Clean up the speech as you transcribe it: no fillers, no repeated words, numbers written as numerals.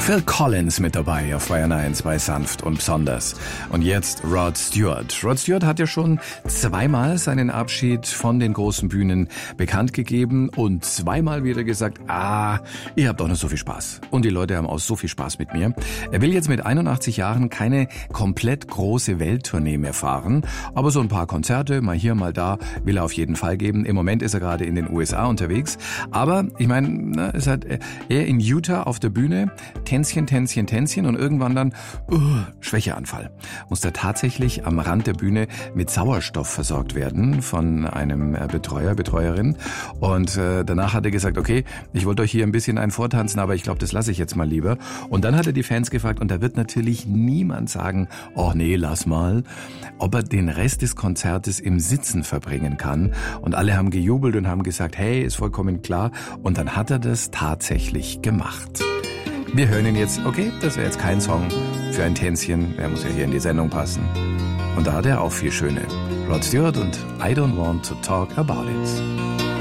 Phil Collins mit dabei auf Bayern 1 bei Sanft und Besonders. Und jetzt Rod Stewart. Rod Stewart hat ja schon zweimal seinen Abschied von den großen Bühnen bekannt gegeben und zweimal wieder gesagt, ihr habt doch noch so viel Spaß. Und die Leute haben auch so viel Spaß mit mir. Er will jetzt mit 81 Jahren keine komplett große Welttournee mehr fahren, aber so ein paar Konzerte, mal hier, mal da, will er auf jeden Fall geben. Im Moment ist er gerade in den USA unterwegs. Aber ich meine, es hat er in Utah auf der Bühne, Tänzchen und irgendwann dann Schwächeanfall. Musste tatsächlich am Rand der Bühne mit Sauerstoff versorgt werden von einem Betreuerin. Und danach hat er gesagt, okay, ich wollte euch hier ein bisschen einen vortanzen, aber ich glaube, das lasse ich jetzt mal lieber. Und dann hat er die Fans gefragt, und da wird natürlich niemand sagen, oh nee, lass mal, ob er den Rest des Konzertes im Sitzen verbringen kann. Und alle haben gejubelt und haben gesagt, hey, ist vollkommen klar. Und dann hat er das tatsächlich gemacht. Wir hören ihn jetzt, okay, das wäre jetzt kein Song für ein Tänzchen, der muss ja hier in die Sendung passen. Und da hat er auch viel Schöne. Rod Stewart und I Don't Want to Talk About It.